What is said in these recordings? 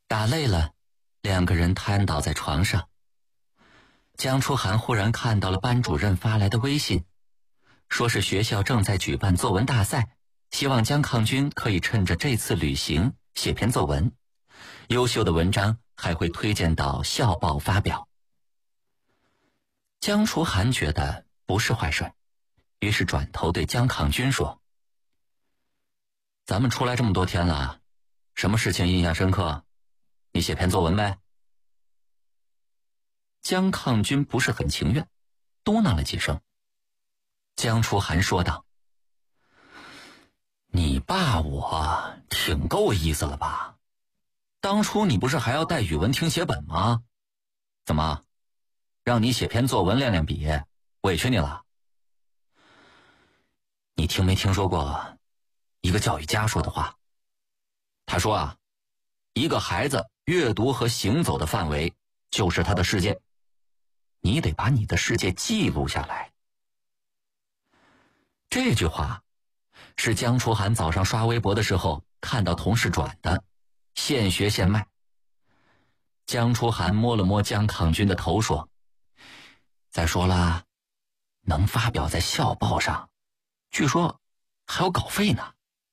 打累了，两个人瘫倒在床上。江初涵忽然看到了班主任发来的微信，说是学校正在举办作文大赛，希望江抗军可以趁着这次旅行写篇作文，优秀的文章还会推荐到校报发表。江初涵觉得不是坏事，于是转头对江抗军说：咱们出来这么多天了，什么事情印象深刻？你写篇作文呗。江抗军不是很情愿，嘟囔了几声。江初涵说道：你爸我挺够意思了吧？当初你不是还要带语文听写本吗？怎么让你写篇作文练练笔，委屈你了？你听没听说过一个教育家说的话？他说啊，一个孩子阅读和行走的范围就是他的世界，你得把你的世界记录下来。这句话是江初涵早上刷微博的时候看到同事转的，现学现卖。江初涵摸了摸江抗军的头说：再说了，能发表在校报上，据说还有稿费呢。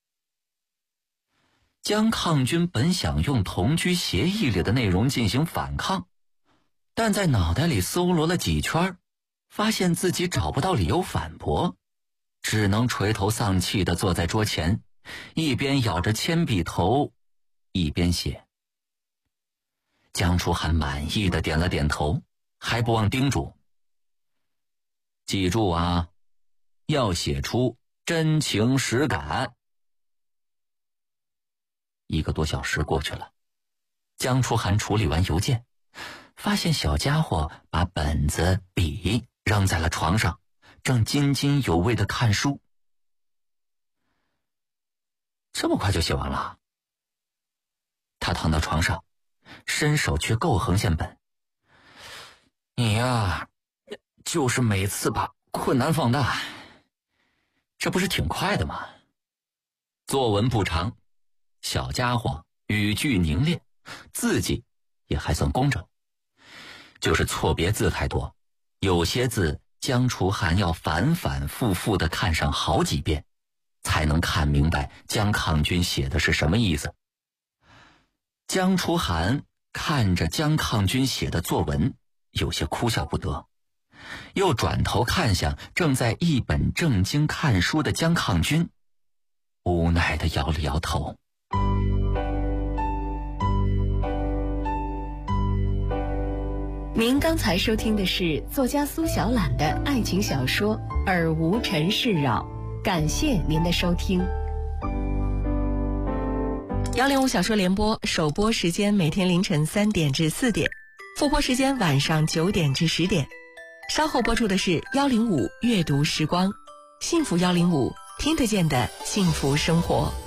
江抗军本想用同居协议里的内容进行反抗，但在脑袋里搜罗了几圈，发现自己找不到理由反驳，只能垂头丧气地坐在桌前，一边咬着铅笔头一边写。江初涵满意地点了点头，还不忘叮嘱：记住啊，要写出真情实感。1个多小时过去了，江初涵处理完邮件，发现小家伙把本子笔扔在了床上，正津津有味地看书。这么快就写完了？他躺到床上，伸手去够横线本。你呀，就是每次把困难放大，这不是挺快的吗？作文不长，小家伙语句凝练，字迹也还算工整，就是错别字太多，有些字江初涵要反反复复地看上好几遍，才能看明白江抗军写的是什么意思。江初涵看着江抗军写的作文，有些哭笑不得，又转头看向正在一本正经看书的江抗军，无奈地摇了摇头。 您刚才收听的是作家苏小懒的爱情小说《尔无尘世扰》，感谢您的收听。105小说联播首播时间每天凌晨3点至4点，复播时间晚上9点至10点。稍后播出的是105阅读时光，幸福105，听得见的幸福生活。